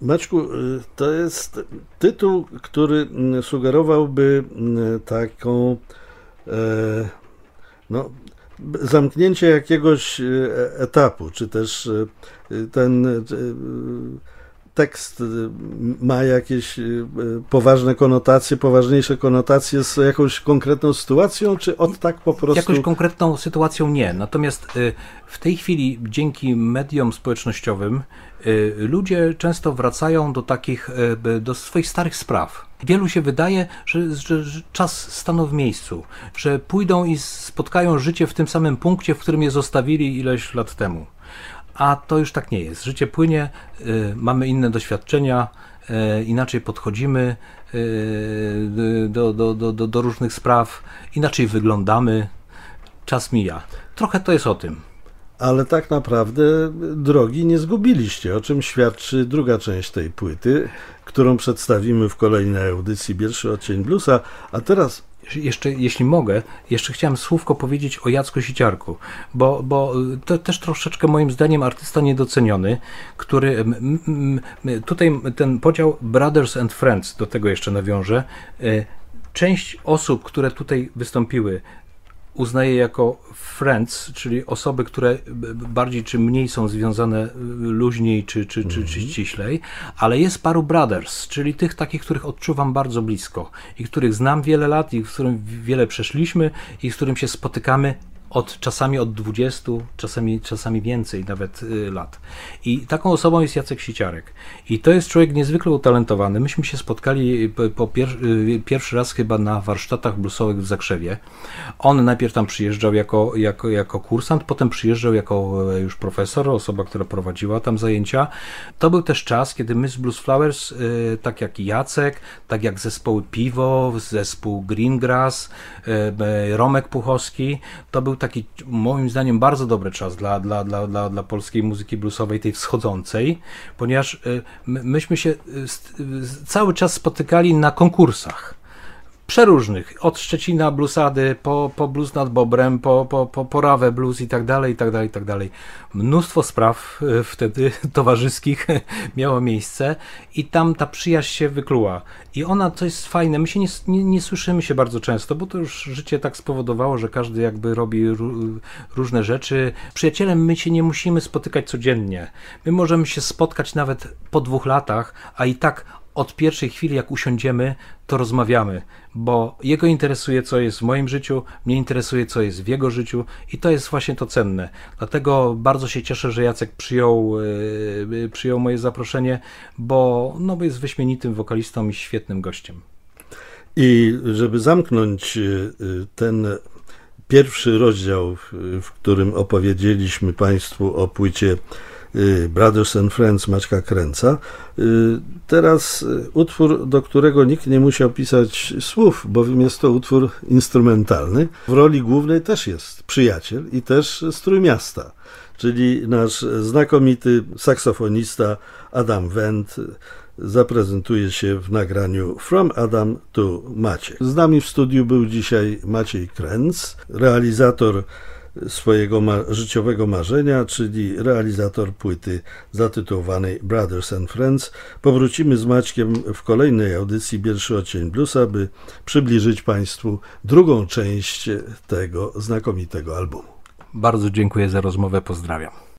Maćku, to jest tytuł, który sugerowałby taką zamknięcie jakiegoś etapu, czy też ten tekst ma jakieś poważne konotacje, poważniejsze konotacje z jakąś konkretną sytuacją, czy tak po prostu? Jakąś konkretną sytuacją nie. Natomiast w tej chwili dzięki mediom społecznościowym ludzie często wracają do swoich starych spraw. Wielu się wydaje, że czas stanął w miejscu, że pójdą i spotkają życie w tym samym punkcie, w którym je zostawili ileś lat temu. A to już tak nie jest. Życie płynie, mamy inne doświadczenia, inaczej podchodzimy do różnych spraw, inaczej wyglądamy, czas mija. Trochę to jest o tym. Ale tak naprawdę drogi nie zgubiliście, o czym świadczy druga część tej płyty, którą przedstawimy w kolejnej audycji Pierwszy odcień bluesa, a teraz... Jeszcze, jeśli mogę, jeszcze chciałem słówko powiedzieć o Jacku Siciarku, bo to też troszeczkę moim zdaniem artysta niedoceniony, który tutaj ten podział Brothers and Friends, do tego jeszcze nawiążę, część osób, które tutaj wystąpiły, uznaje jako friends, czyli osoby, które bardziej czy mniej są związane luźniej czy ściślej, ale jest paru brothers, czyli tych takich, których odczuwam bardzo blisko i których znam wiele lat i z którym wiele przeszliśmy i z którym się spotykamy czasami od 20, czasami więcej nawet lat. I taką osobą jest Jacek Siciarek. I to jest człowiek niezwykle utalentowany. Myśmy się spotkali pierwszy raz chyba na warsztatach bluesowych w Zakrzewie. On najpierw tam przyjeżdżał jako kursant, potem przyjeżdżał jako już profesor, osoba, która prowadziła tam zajęcia. To był też czas, kiedy my z Blues Flowers, tak jak Jacek, tak jak zespoły Piwo, zespół Greengrass, Romek Puchowski, to był taki moim zdaniem bardzo dobry czas dla polskiej muzyki bluesowej, tej wschodzącej, ponieważ myśmy się cały czas spotykali na konkursach przeróżnych, od Szczecina Bluesady, po Blues nad Bobrem, po Rawę Blues i tak dalej. Mnóstwo spraw wtedy towarzyskich miało miejsce i tam ta przyjaźń się wykluła. I ona, to jest fajne, my się nie słyszymy się bardzo często, bo to już życie tak spowodowało, że każdy jakby robi różne rzeczy. Przyjacielem my się nie musimy spotykać codziennie. My możemy się spotkać nawet po 2 latach, a i tak od pierwszej chwili, jak usiądziemy, to rozmawiamy, bo jego interesuje, co jest w moim życiu, mnie interesuje, co jest w jego życiu i to jest właśnie to cenne. Dlatego bardzo się cieszę, że Jacek przyjął moje zaproszenie, bo jest wyśmienitym wokalistą i świetnym gościem. I żeby zamknąć ten pierwszy rozdział, w którym opowiedzieliśmy Państwu o płycie Brothers and Friends Maćka Kręca. Teraz utwór, do którego nikt nie musiał pisać słów, bowiem jest to utwór instrumentalny. W roli głównej też jest przyjaciel i też z Trójmiasta, czyli nasz znakomity saksofonista Adam Wendt zaprezentuje się w nagraniu From Adam to Maciek. Z nami w studiu był dzisiaj Maciej Kręc, realizator swojego życiowego marzenia, czyli realizator płyty zatytułowanej Brothers and Friends. Powrócimy z Maćkiem w kolejnej audycji Pierwszy odcień bluesa, by przybliżyć Państwu drugą część tego znakomitego albumu. Bardzo dziękuję za rozmowę, pozdrawiam.